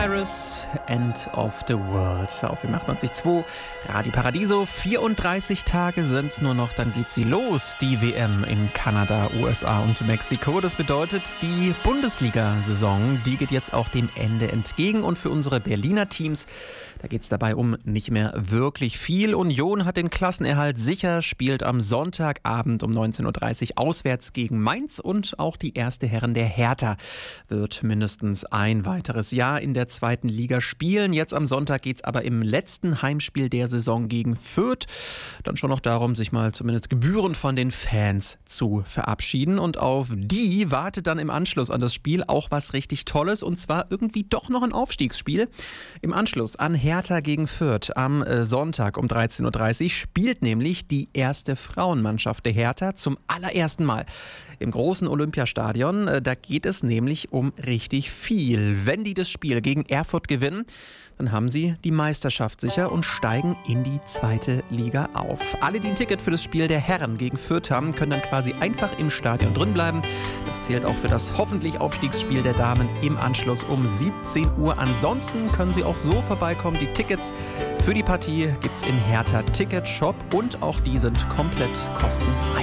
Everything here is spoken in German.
Cyrus, End of the World auf dem 98.2 Radio Paradiso. 34 Tage sind es nur noch, dann geht sie los, die WM in Kanada, USA und Mexiko. Das bedeutet, die Bundesliga-Saison, die geht jetzt auch dem Ende entgegen. Und für unsere Berliner Teams, da geht es dabei um nicht mehr wirklich viel. Union hat den Klassenerhalt sicher, spielt am Sonntagabend um 19.30 Uhr auswärts gegen Mainz. Und auch die erste Herren der Hertha wird mindestens ein weiteres Jahr in der zweiten Liga spielen. Jetzt am Sonntag geht es aber im letzten Heimspiel der Saison gegen Fürth dann schon noch darum, sich mal zumindest gebührend von den Fans zu verabschieden. Und auf die wartet dann im Anschluss an das Spiel auch was richtig Tolles, und zwar irgendwie doch noch ein Aufstiegsspiel. Im Anschluss an Hertha gegen Fürth am Sonntag um 13.30 Uhr spielt nämlich die erste Frauenmannschaft der Hertha zum allerersten Mal im großen Olympiastadion. Da geht es nämlich um richtig viel. Wenn die das Spiel gegen Erfurt gewinnen, dann haben sie die Meisterschaft sicher und steigen in die zweite Liga auf. Alle, die ein Ticket für das Spiel der Herren gegen Fürth haben, können dann quasi einfach im Stadion drin bleiben. Das zählt auch für das hoffentlich Aufstiegsspiel der Damen im Anschluss um 17 Uhr. Ansonsten können Sie auch so vorbeikommen. Die Tickets für die Partie gibt es im Hertha Ticket Shop und auch die sind komplett kostenfrei.